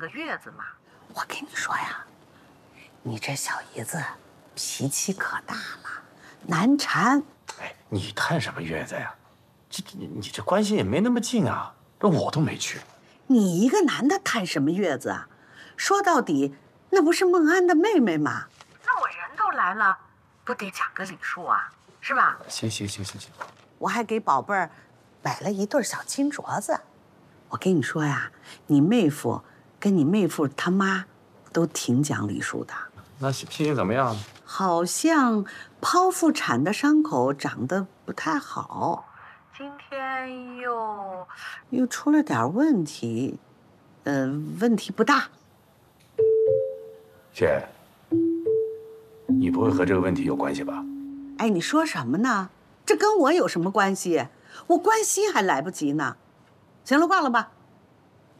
个月子嘛。 我跟你说呀，你这小姨子脾气可大了，难缠。 哎，你探什么月子呀？你这关系也没那么近啊，这我都没去。 你一个男的探什么月子啊？说到底，那不是孟安的妹妹吗？ 那我人都来了，不得讲个礼数啊，是吧？ 行， 我还给宝贝儿买了一对小金镯子。我跟你说呀，你妹夫跟你妹夫他妈都挺讲礼数的。 那心情怎么样？ 好像剖腹产的伤口长得不太好， 今天又出了点问题，问题不大。 姐，你不会和这个问题有关系吧？ 哎，你说什么呢？这跟我有什么关系？我关心还来不及呢。行了，挂了吧。